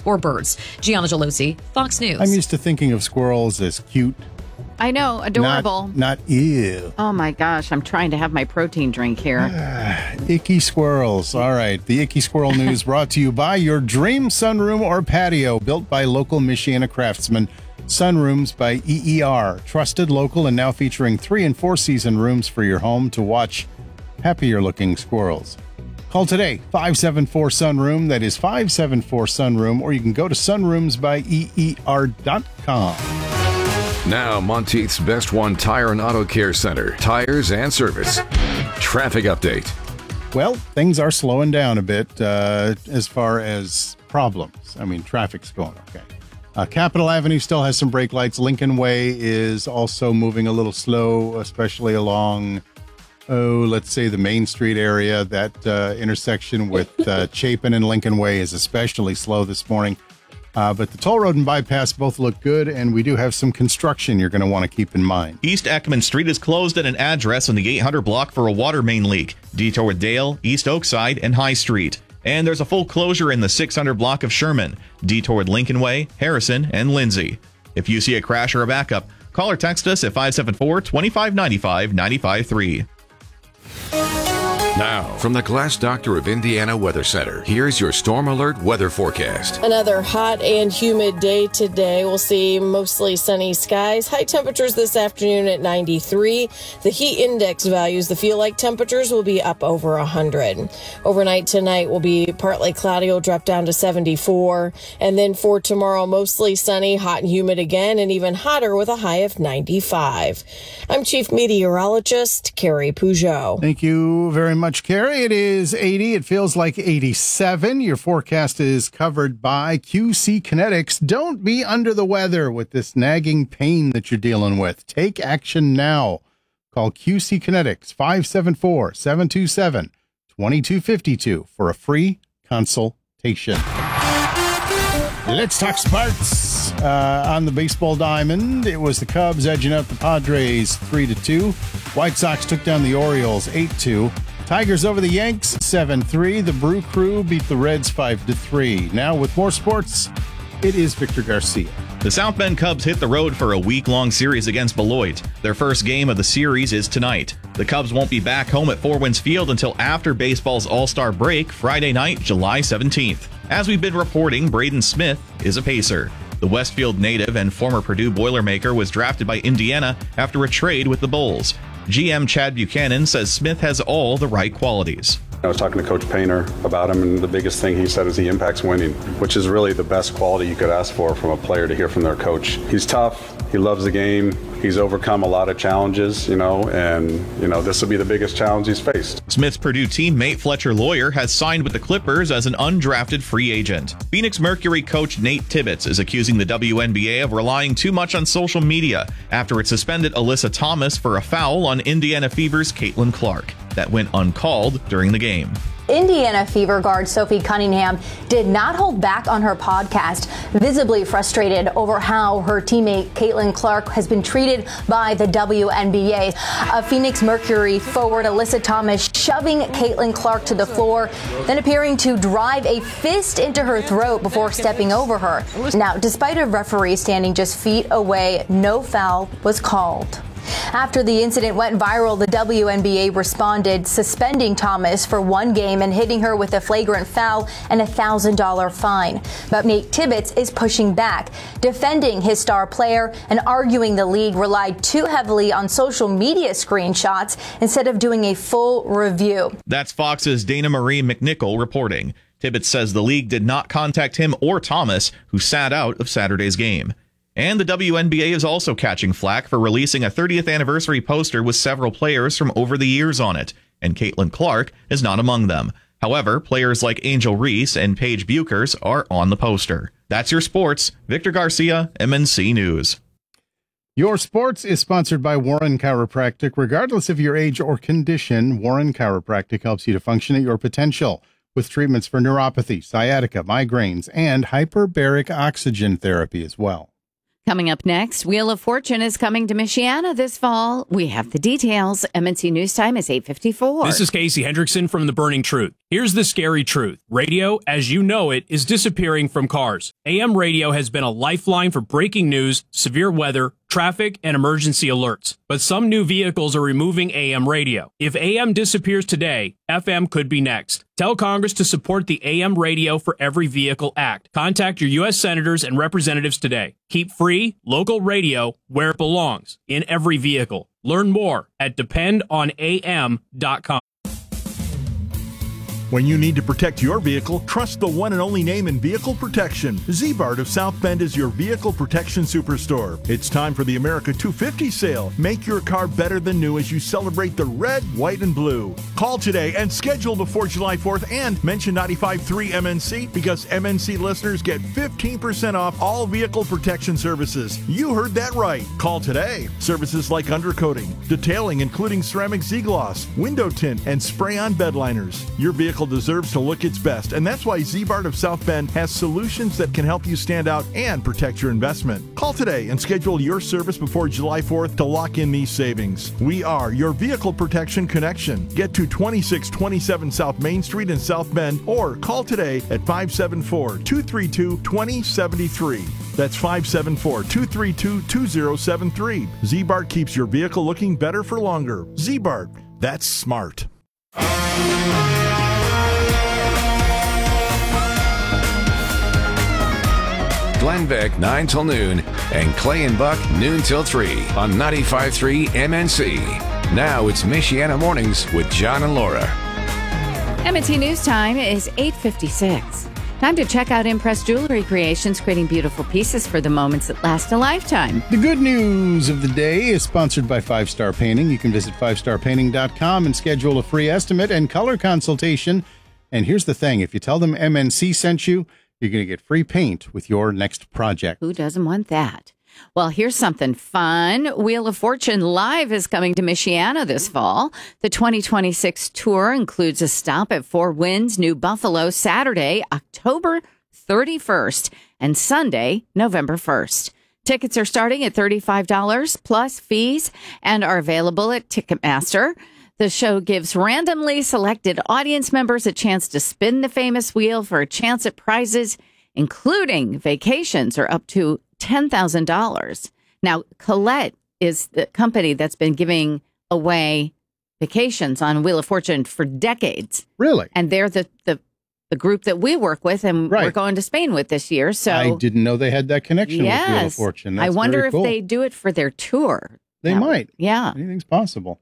or birds. Gianna Gelosi, Fox News. I'm used to thinking of squirrels as cute. I know, adorable. Not ew. Oh my gosh, I'm trying to have my protein drink here. Icky squirrels. All right. The Icky Squirrel News brought to you by your dream sunroom or patio, built by local Michiana craftsmen. Sunrooms by EER. Trusted, local, and now featuring 3- and 4-season rooms for your home to watch happier-looking squirrels. Call today, 574-SUNROOM. That is 574-SUNROOM. Or you can go to sunrooms.by.eer.com. Now, Monteith's Best One Tire and Auto Care Center. Tires and service. Traffic update. Well, things are slowing down a bit as far as problems. I mean, traffic's going okay. Capitol Avenue still has some brake lights. Lincoln Way is also moving a little slow, especially along, let's say the Main Street area. That intersection with Chapin and Lincoln Way is especially slow this morning. But the toll road and bypass both look good, and we do have some construction you're going to want to keep in mind. East Ekman Street is closed at an address on the 800 block for a water main leak. Detour with Dale, East Oakside, and High Street. And there's a full closure in the 600 block of Sherman. Detour with Lincoln Way, Harrison, and Lindsay. If you see a crash or a backup, call or text us at 574-2595-953. Now, from the Glass Doctor of Indiana Weather Center, here's your Storm Alert weather forecast. Another hot and humid day today. We'll see mostly sunny skies. High temperatures this afternoon at 93. The heat index values, the feel-like temperatures, will be up over 100. Overnight tonight will be partly cloudy. Will drop down to 74. And then for tomorrow, mostly sunny, hot and humid again, and even hotter with a high of 95. I'm Chief Meteorologist Carrie Peugeot. Thank you very much, Carrie. It is 80. It feels like 87. Your forecast is covered by QC Kinetics. Don't be under the weather with this nagging pain that you're dealing with. Take action now. Call QC Kinetics 574-727-2252 for a free consultation. Let's talk Sparks. On the baseball diamond, it was the Cubs edging out the Padres 3-2. White Sox took down the Orioles 8-2. Tigers over the Yanks 7-3. The Brew Crew beat the Reds 5-3. Now with more sports, it is Victor Garcia. The South Bend Cubs hit the road for a week-long series against Beloit. Their first game of the series is tonight. The Cubs won't be back home at Four Winds Field until after baseball's All-Star break, Friday night, July 17th. As we've been reporting, Braden Smith is a Pacer. The Westfield native and former Purdue Boilermaker was drafted by Indiana after a trade with the Bulls. GM Chad Buchanan says Smith has all the right qualities. I was talking to Coach Painter about him, and the biggest thing he said is he impacts winning, which is really the best quality you could ask for from a player to hear from their coach. He's tough. He loves the game. He's overcome a lot of challenges, and this will be the biggest challenge he's faced. Smith's Purdue teammate Fletcher Lawyer has signed with the Clippers as an undrafted free agent. Phoenix Mercury coach Nate Tibbetts is accusing the WNBA of relying too much on social media after it suspended Alyssa Thomas for a foul on Indiana Fever's Caitlin Clark that went uncalled during the game. Indiana Fever guard Sophie Cunningham did not hold back on her podcast, visibly frustrated over how her teammate Caitlin Clark has been treated by the WNBA. Phoenix Mercury forward Alyssa Thomas shoving Caitlin Clark to the floor, then appearing to drive a fist into her throat before stepping over her. Now, despite a referee standing just feet away, no foul was called. After the incident went viral, the WNBA responded, suspending Thomas for 1 game and hitting her with a flagrant foul and a $1,000 fine. But Nate Tibbetts is pushing back, defending his star player and arguing the league relied too heavily on social media screenshots instead of doing a full review. That's Fox's Dana Marie McNichol reporting. Tibbetts says the league did not contact him or Thomas, who sat out of Saturday's game. And the WNBA is also catching flack for releasing a 30th anniversary poster with several players from over the years on it, and Caitlin Clark is not among them. However, players like Angel Reese and Paige Buchers are on the poster. That's your sports. Victor Garcia, MNC News. Your sports is sponsored by Warren Chiropractic. Regardless of your age or condition, Warren Chiropractic helps you to function at your potential with treatments for neuropathy, sciatica, migraines, and hyperbaric oxygen therapy as well. Coming up next, Wheel of Fortune is coming to Michiana this fall. We have the details. MNC News Time is 8:54. This is Casey Hendrickson from The Burning Truth. Here's the scary truth. Radio, as you know it, is disappearing from cars. AM radio has been a lifeline for breaking news, severe weather, traffic, and emergency alerts. But some new vehicles are removing AM radio. If AM disappears today, FM could be next. Tell Congress to support the AM Radio for Every Vehicle Act. Contact your U.S. senators and representatives today. Keep free, local radio where it belongs, in every vehicle. Learn more at dependonam.com. When you need to protect your vehicle, trust the one and only name in vehicle protection. Z-Bart of South Bend is your vehicle protection superstore. It's time for the America 250 sale. Make your car better than new as you celebrate the red, white, and blue. Call today and schedule before July 4th and mention 95.3 MNC because MNC listeners get 15% off all vehicle protection services. You heard that right. Call today. Services like undercoating, detailing including ceramic Z-Gloss, window tint, and spray-on bed liners. Your vehicle deserves to look its best, and that's why Z-Bart of South Bend has solutions that can help you stand out and protect your investment. Call today and schedule your service before July 4th to lock in these savings. We are your vehicle protection connection. Get to 2627 South Main Street in South Bend or call today at 574-232-2073. That's 574-232-2073. Z-Bart keeps your vehicle looking better for longer. Z-Bart, that's smart. Glenn Beck, 9 till noon, and Clay and Buck, noon till 3 on 95.3 MNC. Now it's Michiana Mornings with John and Laura. MNC News Time is 8:56. Time to check out Impress Jewelry Creations, creating beautiful pieces for the moments that last a lifetime. The good news of the day is sponsored by 5 Star Painting. You can visit 5starpainting.com and schedule a free estimate and color consultation. And here's the thing, if you tell them MNC sent you, you're going to get free paint with your next project. Who doesn't want that? Well, here's something fun. Wheel of Fortune Live is coming to Michiana this fall. The 2026 tour includes a stop at Four Winds, New Buffalo, Saturday, October 31st, and Sunday, November 1st. Tickets are starting at $35 plus fees and are available at Ticketmaster. The show gives randomly selected audience members a chance to spin the famous wheel for a chance at prizes, including vacations or up to $10,000. Now, Colette is the company that's been giving away vacations on Wheel of Fortune for decades. Really? And they're the group that we work with, and right. We're going to Spain with this year. So I didn't know they had that connection with Wheel of Fortune. That's I wonder very cool. if they do it for their tour. They might. Yeah. Anything's possible.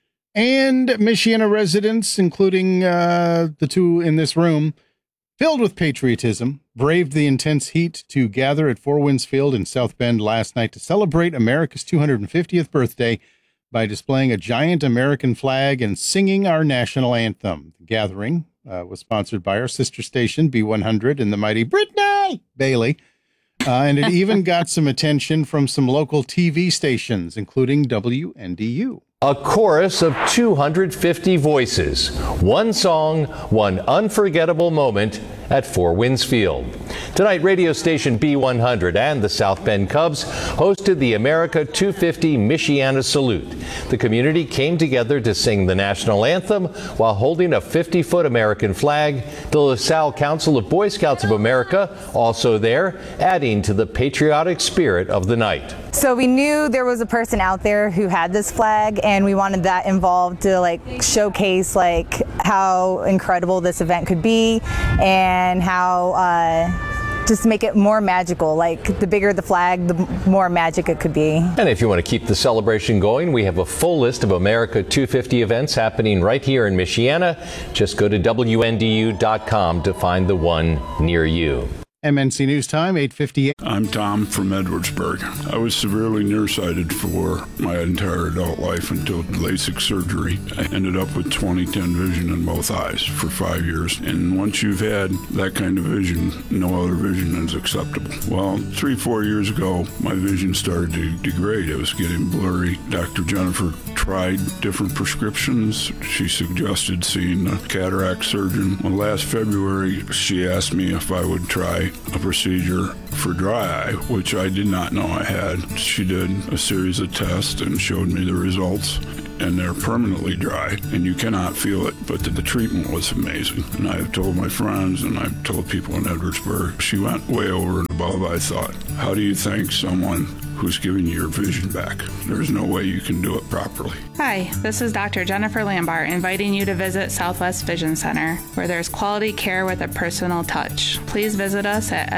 And Michiana residents, including the two in this room, filled with patriotism, braved the intense heat to gather at Four Winds Field in South Bend last night to celebrate America's 250th birthday by displaying a giant American flag and singing our national anthem. The gathering was sponsored by our sister station, B100, and the mighty Brittany Bailey. And it even got some attention from some local TV stations, including WNDU. A chorus of 250 voices. One song, one unforgettable moment at Four Winds Field. Tonight, radio station B100 and the South Bend Cubs hosted the America 250 Michiana Salute. The community came together to sing the national anthem while holding a 50-foot American flag. The LaSalle Council of Boy Scouts of America also there, adding to the patriotic spirit of the night. So we knew there was a person out there who had this flag, and we wanted that involved to showcase how incredible this event could be and how just make it more magical. The bigger the flag, the more magic it could be. And if you want to keep the celebration going, we have a full list of America 250 events happening right here in Michiana. Just go to WNDU.com to find the one near you. MNC News Time, 8:58. I'm Tom from Edwardsburg. I was severely nearsighted for my entire adult life until LASIK surgery. I ended up with 20/10 vision in both eyes for 5 years. And once you've had that kind of vision, no other vision is acceptable. Well, 3-4 years ago, my vision started to degrade. It was getting blurry. Dr. Jennifer tried different prescriptions. She suggested seeing a cataract surgeon. Well, last February, she asked me if I would try a procedure for dry eye, which I did not know I had. She did a series of tests and showed me the results. and they're permanently dry, and you cannot feel it, but the treatment was amazing. And I've told my friends, and I've told people in Edwardsburg, she went way over and above, I thought. How do you thank someone who's giving you your vision back? There's no way you can do it properly. Hi, this is Dr. Jennifer Lambart inviting you to visit Southwest Vision Center, where there's quality care with a personal touch. Please visit us at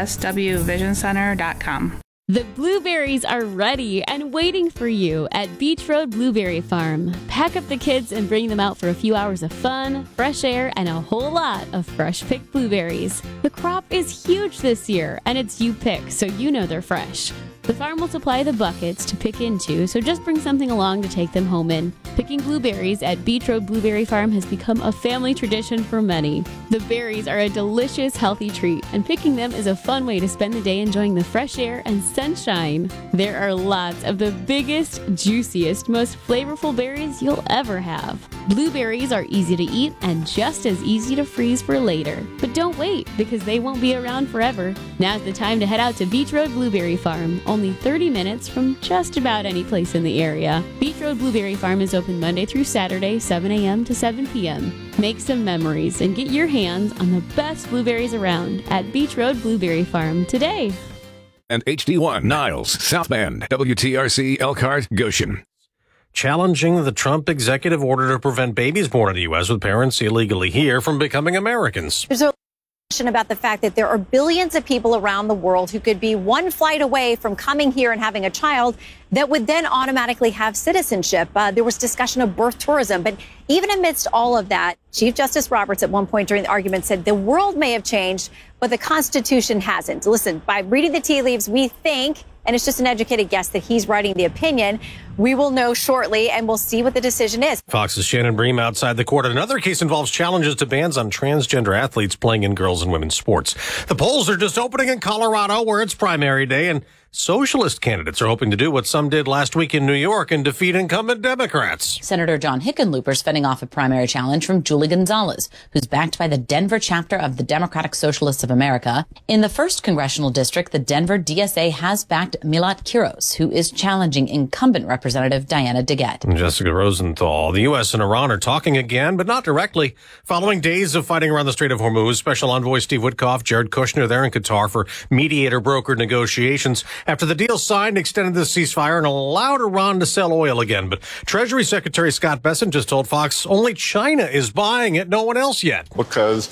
swvisioncenter.com. The blueberries are ready and waiting for you at Beach Road Blueberry Farm. Pack up the kids and bring them out for a few hours of fun, fresh air, and a whole lot of fresh picked blueberries. The crop is huge this year, and it's you pick, so you know they're fresh. The farm will supply the buckets to pick into, so just bring something along to take them home in. Picking blueberries at Beach Road Blueberry Farm has become a family tradition for many. The berries are a delicious, healthy treat, and picking them is a fun way to spend the day enjoying the fresh air and sunshine. There are lots of the biggest, juiciest, most flavorful berries you'll ever have. Blueberries are easy to eat and just as easy to freeze for later. But don't wait, because they won't be around forever. Now's the time to head out to Beach Road Blueberry Farm, only 30 minutes from just about any place in the area. Beach Road Blueberry Farm is open Monday through Saturday, 7 a.m. to 7 p.m. Make some memories and get your hands on the best blueberries around at Beach Road Blueberry Farm today. And HD1, Niles, South Bend, WTRC, Elkhart, Goshen. Challenging the Trump executive order to prevent babies born in the U.S. with parents illegally here from becoming Americans. There's a question about the fact that there are billions of people around the world who could be one flight away from coming here and having a child that would then automatically have citizenship. There was discussion of birth tourism. But even amidst all of that, Chief Justice Roberts at one point during the argument said the world may have changed, but the Constitution hasn't. Listen, by reading the tea leaves, we think, and it's just an educated guess, that he's writing the opinion. We will know shortly, and we'll see what the decision is. Fox's Shannon Bream outside the court. Another case involves challenges to bans on transgender athletes playing in girls' and women's sports. The polls are just opening in Colorado, where it's primary day, and socialist candidates are hoping to do what some did last week in New York and defeat incumbent Democrats. Senator John Hickenlooper fending off a primary challenge from Julie Gonzalez, who's backed by the Denver chapter of the Democratic Socialists of America. In the 1st Congressional District, the Denver DSA has backed Milat Kiros, who is challenging incumbent Representative Diana DeGette. Jessica Rosenthal. The U.S. and Iran are talking again, but not directly. Following days of fighting around the Strait of Hormuz, Special Envoy Steve Witkoff, Jared Kushner, there in Qatar for mediator-broker negotiations. After the deal signed, extended the ceasefire and allowed Iran to sell oil again. But Treasury Secretary Scott Bessent just told Fox only China is buying it, no one else yet. Because,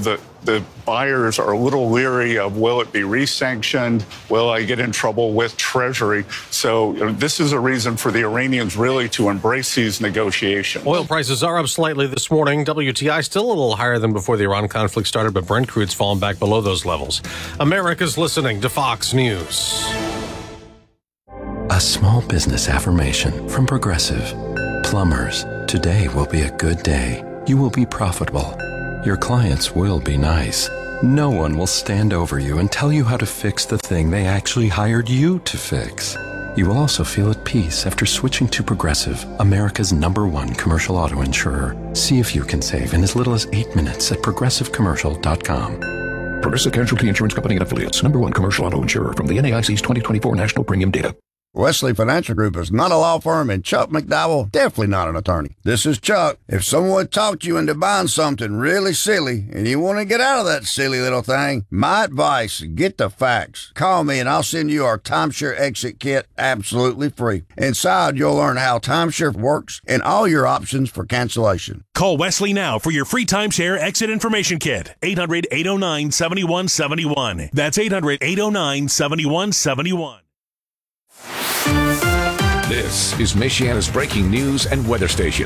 the buyers are a little leery of, will it be re-sanctioned? Will I get in trouble with Treasury? So this is a reason for the Iranians really to embrace these negotiations. Oil prices are up slightly this morning. WTI still a little higher than before the Iran conflict started, but Brent crude's fallen back below those levels. America's listening to Fox News. A small business affirmation from Progressive. Plumbers, today will be a good day. You will be profitable. Your clients will be nice. No one will stand over you and tell you how to fix the thing they actually hired you to fix. You will also feel at peace after switching to Progressive, America's #1 commercial auto insurer. See if you can save in as little as 8 minutes at progressivecommercial.com. Progressive Casualty Insurance Company and Affiliates, #1 commercial auto insurer from the NAIC's 2024 National Premium Data. Wesley Financial Group is not a law firm, and Chuck McDowell definitely not an attorney. This is Chuck. If someone talked you into buying something really silly and you want to get out of that silly little thing, my advice, get the facts. Call me and I'll send you our timeshare exit kit absolutely free. Inside, you'll learn how timeshare works and all your options for cancellation. Call Wesley now for your free timeshare exit information kit. 800-809-7171. That's 800-809-7171. This is Michiana's breaking news and weather station.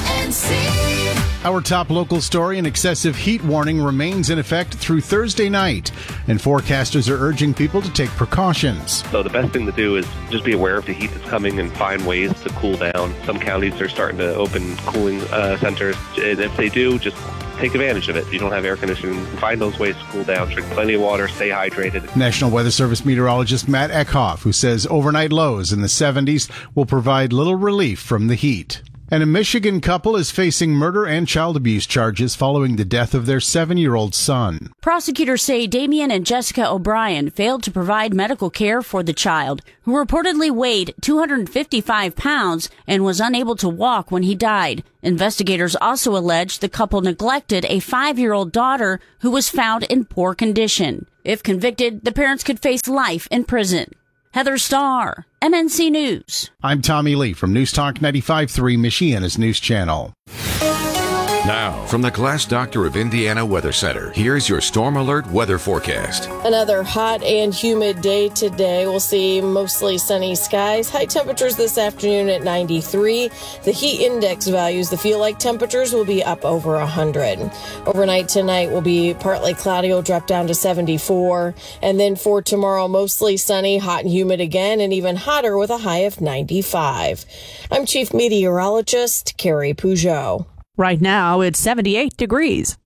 Our top local story: an excessive heat warning remains in effect through Thursday night, and forecasters are urging people to take precautions. So the best thing to do is just be aware of the heat that's coming and find ways to cool down. Some counties are starting to open cooling centers, and if they do, just take advantage of it. If you don't have air conditioning, find those ways to cool down. Drink plenty of water, stay hydrated. National Weather Service meteorologist Matt Eckhoff, who says overnight lows in the 70s will provide little relief from the heat. And a Michigan couple is facing murder and child abuse charges following the death of their 7-year-old son. Prosecutors say Damien and Jessica O'Brien failed to provide medical care for the child, who reportedly weighed 255 pounds and was unable to walk when he died. Investigators also allege the couple neglected a 5-year-old daughter who was found in poor condition. If convicted, the parents could face life in prison. Heather Starr, MNC News. I'm Tommy Lee from News Talk 95.3, Michiana's news channel. Now, from the Glass Doctor of Indiana Weather Center, here's your Storm Alert weather forecast. Another hot and humid day today. We'll see mostly sunny skies. High temperatures this afternoon at 93. The heat index values, the feel-like temperatures, will be up over 100. Overnight tonight will be partly cloudy. Will drop down to 74. And then for tomorrow, mostly sunny, hot and humid again, and even hotter with a high of 95. I'm Chief Meteorologist Carrie Peugeot. Right now, it's 78 degrees.